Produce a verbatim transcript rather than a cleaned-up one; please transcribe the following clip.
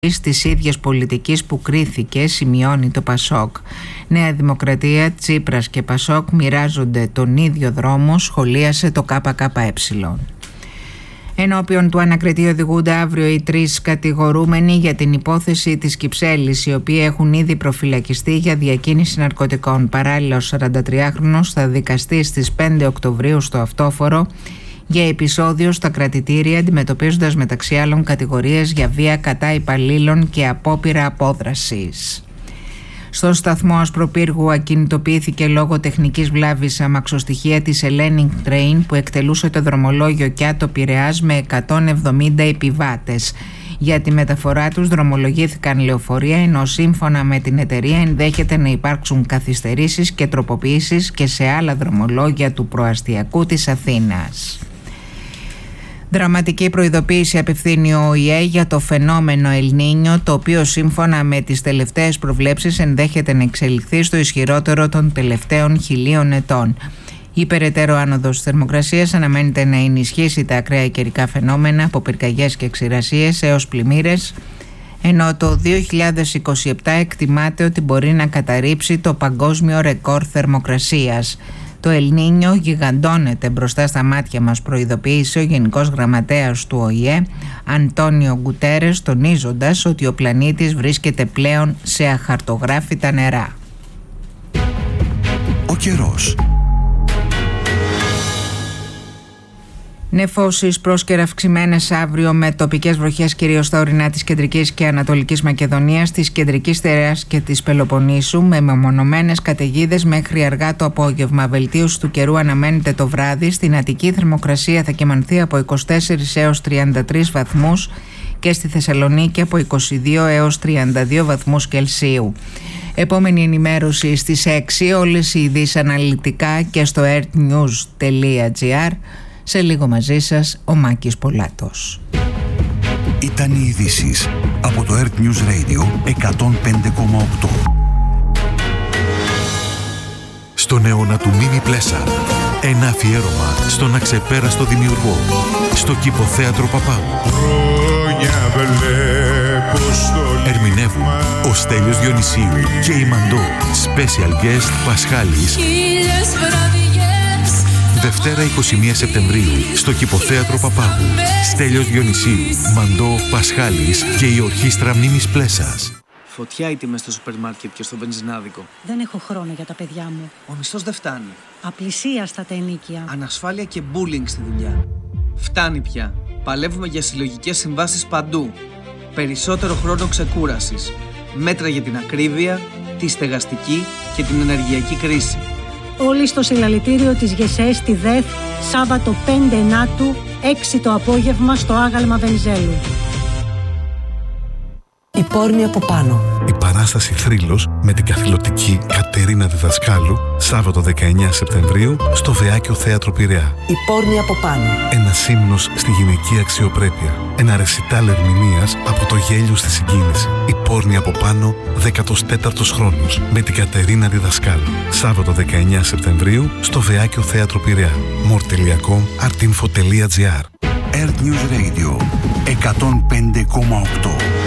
στις ίδιες πολιτικής που κρίθηκε, σημειώνει το Πασόκ. Νέα Δημοκρατία, Τσίπρας και Πασόκ μοιράζονται τον ίδιο δρόμο, σχολίασε το ΚΚΕ. Ενώπιον του ανακριτή οδηγούνται αύριο οι τρεις κατηγορούμενοι για την υπόθεση της Κυψέλης, οι οποίοι έχουν ήδη προφυλακιστεί για διακίνηση ναρκωτικών. Παράλληλα, ο σαραντατριάχρονος θα δικαστεί στις πέντε Οκτωβρίου στο Αυτόφορο για επεισόδιο στα κρατητήρια, αντιμετωπίζοντας μεταξύ άλλων κατηγορίες για βία κατά υπαλλήλων και απόπειρα απόδρασης. Στον σταθμό Ασπροπύργου ακινητοποιήθηκε λόγω τεχνικής βλάβης αμαξοστοιχεία της Hellenic Train που εκτελούσε το δρομολόγιο Κιάτο Πειραιάς με εκατόν εβδομήντα επιβάτες. Για τη μεταφορά τους δρομολογήθηκαν λεωφορεία, ενώ σύμφωνα με την εταιρεία ενδέχεται να υπάρξουν καθυστερήσεις και τροποποιήσεις και σε άλλα δρομολόγια του προαστιακού της Αθήνας. Δραματική προειδοποίηση απευθύνει ο ΟΗΕ για το φαινόμενο El Niño, το οποίο σύμφωνα με τις τελευταίες προβλέψεις ενδέχεται να εξελιχθεί στο ισχυρότερο των τελευταίων χιλίων ετών. Η περαιτέρω άνοδος της θερμοκρασίας αναμένεται να ενισχύσει τα ακραία καιρικά φαινόμενα από πυρκαγιές και ξηρασίες έως πλημμύρες, ενώ το δύο χιλιάδες είκοσι επτά εκτιμάται ότι μπορεί να καταρρύψει το παγκόσμιο ρεκόρ θερμοκρασίας. Το El Niño γιγαντώνεται μπροστά στα μάτια μας, προειδοποίησε ο Γενικός Γραμματέας του ΟΗΕ, Αντώνιο Γκουτέρες, τονίζοντας ότι ο πλανήτης βρίσκεται πλέον σε αχαρτογράφητα νερά. Ο καιρός. Νεφώσεις πρόσκαιρα αυξημένες αύριο με τοπικές βροχές κυρίως στα ορεινά της Κεντρικής και Ανατολικής Μακεδονίας, της Κεντρικής Στερεάς και της Πελοποννήσου, με μεμονωμένες καταιγίδες μέχρι αργά το απόγευμα. Βελτίωση του καιρού αναμένεται το βράδυ. Στην Αττική θερμοκρασία θα κυμανθεί από είκοσι τέσσερις έως τριάντα τρεις βαθμούς και στη Θεσσαλονίκη από είκοσι δύο έως τριάντα δύο βαθμούς Κελσίου. Επόμενη ενημέρωση στις έξι, όλες οι ειδήσεις αναλυτικά και στο earthnews τελεία gr. Σε λίγο μαζί σας ο Μάκης Πολάτος. Ήταν οι ειδήσεις από το Earth News Radio εκατόν πέντε κόμμα οκτώ. Στον αιώνα του Μίνι Πλέσαρ, ένα αφιέρωμα στον αξεπέραστο δημιουργό, στο Κηποθέατρο Παπάγου. Ερμηνεύουν ο Στέλιος Διονυσίου και η Μαντώ, special guest Πασχάλης. Δευτέρα εικοστή πρώτη Σεπτεμβρίου στο Κηποθέατρο Παπάγου. Στέλιος Διονυσίου, Μαντώ, Πασχάλης και η ορχήστρα Μίμης Πλέσας. Φωτιά οι τιμές στο σούπερ μάρκετ και στο βενζινάδικο. Δεν έχω χρόνο για τα παιδιά μου. Ο μισθός δεν φτάνει. Απλησία τα ενοίκια. Ανασφάλεια και bullying στη δουλειά. Φτάνει πια. Παλεύουμε για συλλογικές συμβάσεις παντού. Περισσότερο χρόνο ξεκούρασης. Μέτρα για την ακρίβεια, τη στεγαστική και την ενεργειακή κρίση. Όλοι στο συλλαλητήριο της ΓΕΣΕ στη ΔΕΘ, Σάββατο πέντε Ενάτου, έξι το απόγευμα στο άγαλμα Βενιζέλου. Η πόρνη από πάνω. Η παράσταση Θρύλος με την καθηλωτική Κατερίνα Διδασκάλου, Σάββατο δεκαεννέα Σεπτεμβρίου στο Βεάκιο Θέατρο Πειραιά. Η πόρνη από πάνω. Ένας ύμνος στη γυναική αξιοπρέπεια. Ένα ρεσιτάλ ερμηνείας από το γέλιο στη συγκίνηση. Η πόρνη από πάνω, δέκατος τέταρτος χρόνος με την Κατερίνα Διδασκάλου. Σάββατο δεκαεννέα Σεπτεμβρίου στο Βεάκιο Θέατρο Πειραιά. μορ τελεία κομ, artinfo τελεία gr. Earth News Radio εκατόν πέντε κόμμα οκτώ.